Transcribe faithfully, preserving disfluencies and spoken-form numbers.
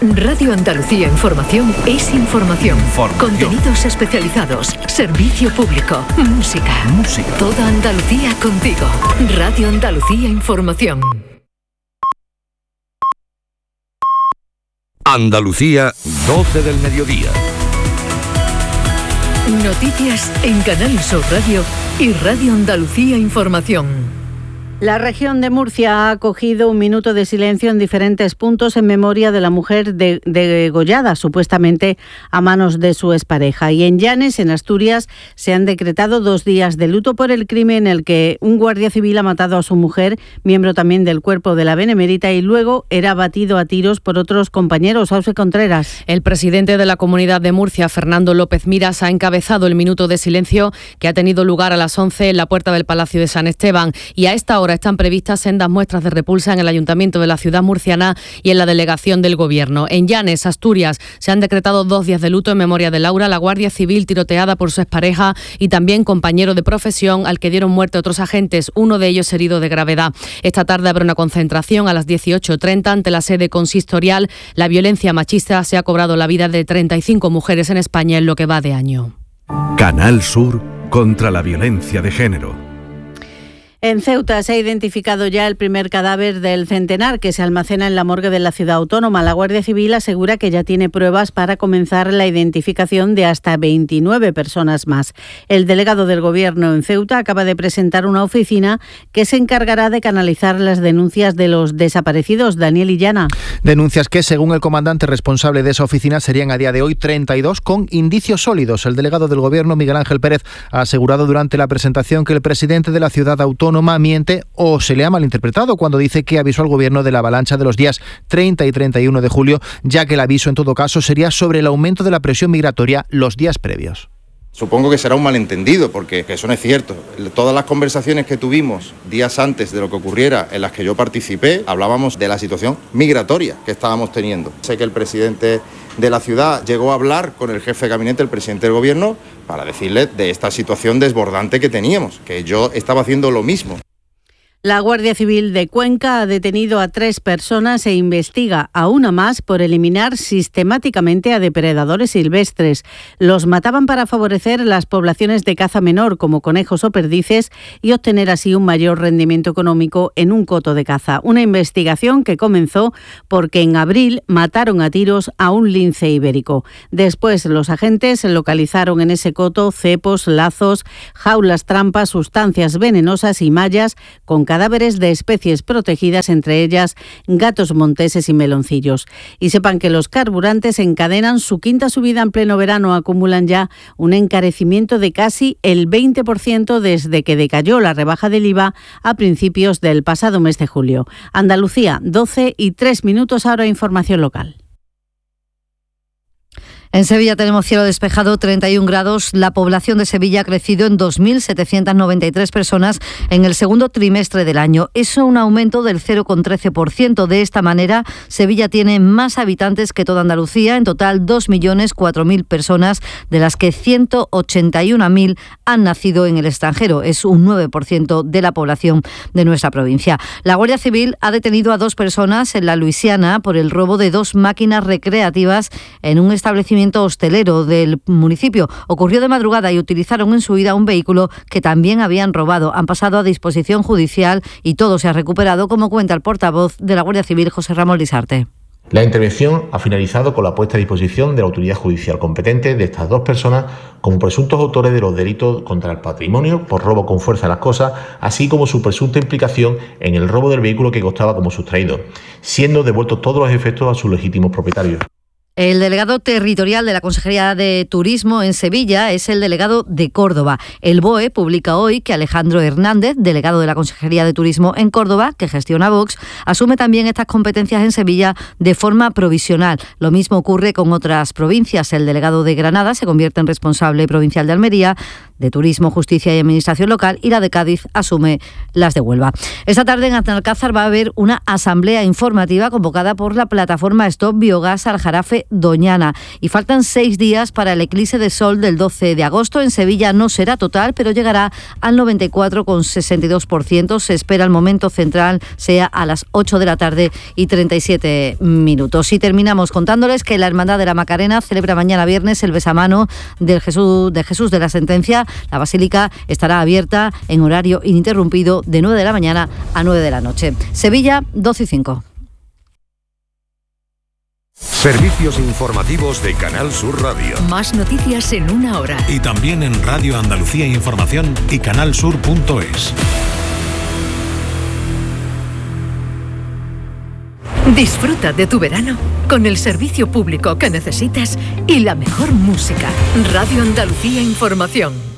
Radio Andalucía Información es información. Información. Contenidos especializados, servicio público, música. Música. Toda Andalucía contigo. Radio Andalucía Información. Andalucía, doce del mediodía. Noticias en Canal Sur Radio y Radio Andalucía Información. La región de Murcia ha acogido un minuto de silencio en diferentes puntos en memoria de la mujer de, degollada, supuestamente a manos de su expareja. Y en Llanes, en Asturias, se han decretado dos días de luto por el crimen en el que un guardia civil ha matado a su mujer, miembro también del cuerpo de la Benemérita, y luego era abatido a tiros por otros compañeros. Auxe Contreras. El presidente de la Comunidad de Murcia, Fernando López Miras, ha encabezado el minuto de silencio que ha tenido lugar a las once en la puerta del Palacio de San Esteban. Y a esta hora están previstas sendas muestras de repulsa en el Ayuntamiento de la ciudad murciana y en la delegación del Gobierno. En Llanes, Asturias, se han decretado dos días de luto en memoria de Laura, la guardia civil tiroteada por su expareja y también compañero de profesión al que dieron muerte otros agentes, uno de ellos herido de gravedad. Esta tarde habrá una concentración a las dieciocho treinta ante la sede consistorial. La violencia machista se ha cobrado la vida de treinta y cinco mujeres en España en lo que va de año. Canal Sur contra la violencia de género. En Ceuta se ha identificado ya el primer cadáver del centenar que se almacena en la morgue de la ciudad autónoma. La Guardia Civil asegura que ya tiene pruebas para comenzar la identificación de hasta veintinueve personas más. El delegado del Gobierno en Ceuta acaba de presentar una oficina que se encargará de canalizar las denuncias de los desaparecidos. Daniel Illana. Denuncias que, según el comandante responsable de esa oficina, serían a día de hoy treinta y dos con indicios sólidos. El delegado del Gobierno, Miguel Ángel Pérez, ha asegurado durante la presentación que el presidente de la ciudad autónoma miente o se le ha malinterpretado cuando dice que avisó al Gobierno de la avalancha de los días treinta y treinta y uno de julio, ya que el aviso en todo caso sería sobre el aumento de la presión migratoria los días previos. Supongo que será un malentendido, porque eso no es cierto. Todas las conversaciones que tuvimos días antes de lo que ocurriera, en las que yo participé, hablábamos de la situación migratoria que estábamos teniendo. Sé que el presidente de la ciudad llegó a hablar con el jefe de gabinete, el presidente del Gobierno, para decirle de esta situación desbordante que teníamos, que yo estaba haciendo lo mismo. La Guardia Civil de Cuenca ha detenido a tres personas e investiga a una más por eliminar sistemáticamente a depredadores silvestres. Los mataban para favorecer las poblaciones de caza menor, como conejos o perdices, y obtener así un mayor rendimiento económico en un coto de caza. Una investigación que comenzó porque en abril mataron a tiros a un lince ibérico. Después los agentes localizaron en ese coto cepos, lazos, jaulas trampas, sustancias venenosas y mallas con cadáveres de especies protegidas, entre ellas gatos monteses y meloncillos. Y sepan que los carburantes encadenan su quinta subida en pleno verano. Acumulan ya un encarecimiento de casi el veinte por ciento desde que decayó la rebaja del I V A a principios del pasado mes de julio. Andalucía, doce y tres minutos, ahora información local. En Sevilla tenemos cielo despejado, treinta y un grados. La población de Sevilla ha crecido en dos mil setecientas noventa y tres personas en el segundo trimestre del año. Eso un aumento del cero coma trece por ciento. De esta manera, Sevilla tiene más habitantes que toda Andalucía. En total, dos millones cuatro mil personas, de las que ciento ochenta y una mil han nacido en el extranjero. Es un nueve por ciento de la población de nuestra provincia. La Guardia Civil ha detenido a dos personas en la Luisiana por el robo de dos máquinas recreativas en un establecimiento hostelero del municipio. Ocurrió de madrugada y utilizaron en su huida un vehículo que también habían robado. Han pasado a disposición judicial y todo se ha recuperado, como cuenta el portavoz de la Guardia Civil, José Ramón Lisarte. La intervención ha finalizado con la puesta a disposición de la autoridad judicial competente de estas dos personas como presuntos autores de los delitos contra el patrimonio por robo con fuerza de las cosas, así como su presunta implicación en el robo del vehículo que costaba como sustraído, siendo devueltos todos los efectos a sus legítimos propietarios. El delegado territorial de la Consejería de Turismo en Sevilla es el delegado de Córdoba. El B O E publica hoy que Alejandro Hernández, delegado de la Consejería de Turismo en Córdoba, que gestiona Vox, asume también estas competencias en Sevilla de forma provisional. Lo mismo ocurre con otras provincias. El delegado de Granada se convierte en responsable provincial de Almería, de Turismo, Justicia y Administración Local, y la de Cádiz asume las de Huelva. Esta tarde en Alcázar va a haber una asamblea informativa convocada por la plataforma Stop Biogás Aljarafe Doñana, y faltan seis días para el eclipse de sol del doce de agosto. En Sevilla no será total, pero llegará al noventa y cuatro coma sesenta y dos por ciento. Se espera el momento central sea a las ocho de la tarde y treinta y siete minutos. Y terminamos contándoles que la Hermandad de la Macarena celebra mañana viernes el besamano del Jesús, de Jesús de la Sentencia. La basílica estará abierta en horario ininterrumpido de nueve de la mañana a nueve de la noche. Sevilla, doce y cinco. Servicios informativos de Canal Sur Radio. Más noticias en una hora. Y también en Radio Andalucía Información y canalsur punto es. Disfruta de tu verano con el servicio público que necesitas y la mejor música. Radio Andalucía Información.